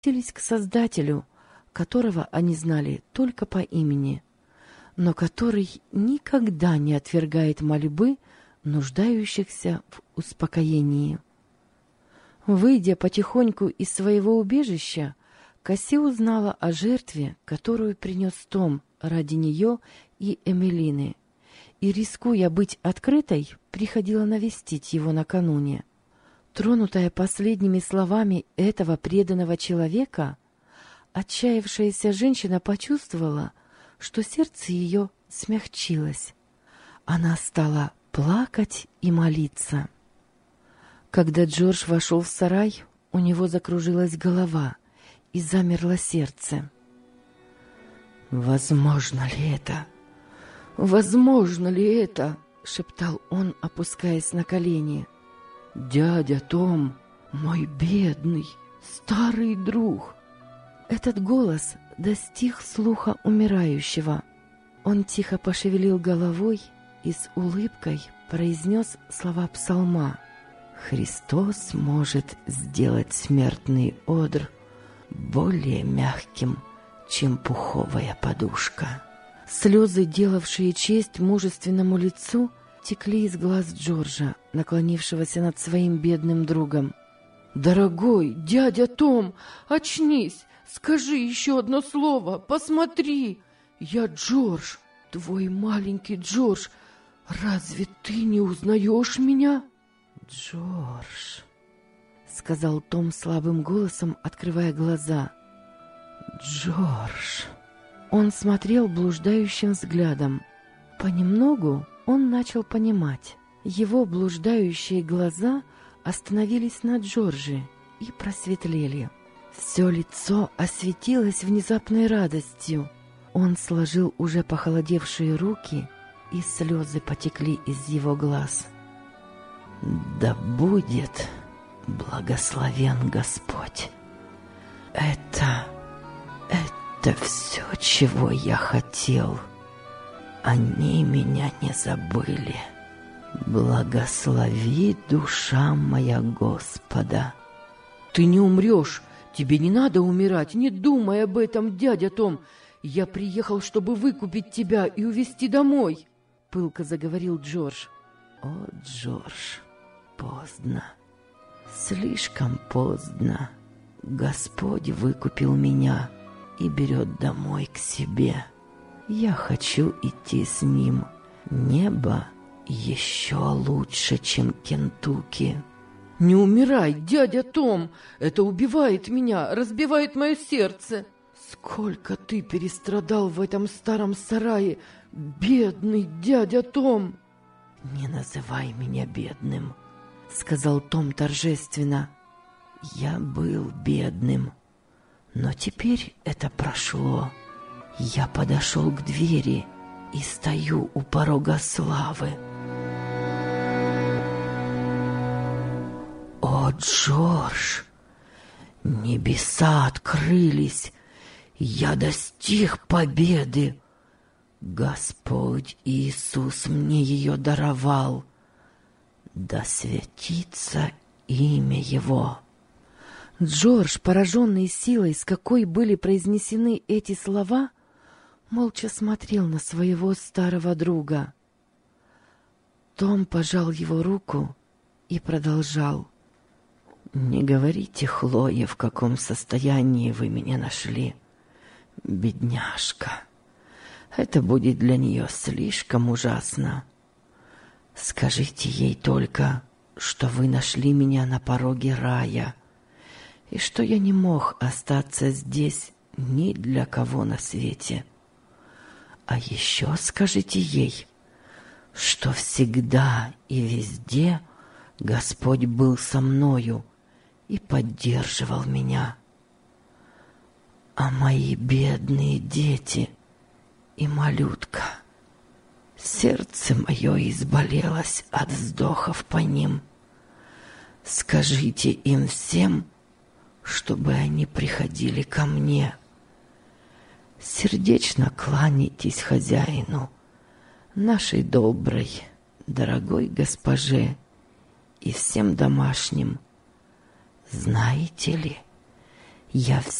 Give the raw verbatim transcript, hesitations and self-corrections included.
к Создателю, которого они знали только по имени, но который никогда не отвергает мольбы нуждающихся в успокоении. Выйдя потихоньку из своего убежища, Касси узнала о жертве, которую принес Том ради нее и Эмилины, и, рискуя быть открытой, приходила навестить его накануне. Тронутая последними словами этого преданного человека, отчаявшаяся женщина почувствовала, что сердце ее смягчилось. Она стала плакать и молиться. Когда Джордж вошел в сарай, у него закружилась голова и замерло сердце. «Возможно ли это? Возможно ли это?» — шептал он, опускаясь на колени. «Дядя Том, мой бедный, старый друг!» Этот голос достиг слуха умирающего. Он тихо пошевелил головой и с улыбкой произнес слова псалма. «Христос может сделать смертный одр более мягким, чем пуховая подушка». Слезы, делавшие честь мужественному лицу, текли из глаз Джорджа, наклонившегося над своим бедным другом. «Дорогой дядя Том, очнись! Скажи еще одно слово! Посмотри! Я Джордж, твой маленький Джордж! Разве ты не узнаешь меня?» «Джордж», — сказал Том слабым голосом, открывая глаза. «Джордж». Он смотрел блуждающим взглядом. Понемногу он начал понимать. Его блуждающие глаза остановились на Джордже и просветлели. Все лицо осветилось внезапной радостью. Он сложил уже похолодевшие руки, и слезы потекли из его глаз. «Да будет благословен Господь! Это, это все, чего я хотел. Они меня не забыли. Благослови, душа моя, Господа!» «Ты не умрешь! Тебе не надо умирать! Не думай об этом, дядя Том! Я приехал, чтобы выкупить тебя и увезти домой!» — пылко заговорил Джордж. «О, Джордж, поздно, слишком поздно. Господь выкупил меня и берет домой к себе. Я хочу идти с ним. Небо еще лучше, чем Кентукки». «Не умирай, дядя Том! Это убивает меня, разбивает мое сердце! Сколько ты перестрадал в этом старом сарае, бедный дядя Том!» «Не называй меня бедным», — сказал Том торжественно. «Я был бедным, но теперь это прошло. Я подошел к двери и стою у порога славы. О, Джордж, небеса открылись, я достиг победы. Господь Иисус мне ее даровал. Да святится имя Его». Джордж, пораженный силой, с какой были произнесены эти слова, молча смотрел на своего старого друга. Том пожал его руку и продолжал. «Не говорите, Хлое, в каком состоянии вы меня нашли. Бедняжка, это будет для нее слишком ужасно. Скажите ей только, что вы нашли меня на пороге рая, и что я не мог остаться здесь ни для кого на свете. А еще скажите ей, что всегда и везде Господь был со мною и поддерживал меня. А мои бедные дети и малютка, сердце мое изболелось от вздохов по ним. Скажите им всем, чтобы они приходили ко мне. Сердечно кланяйтесь хозяину, нашей доброй, дорогой госпоже и всем домашним. Знаете ли, Я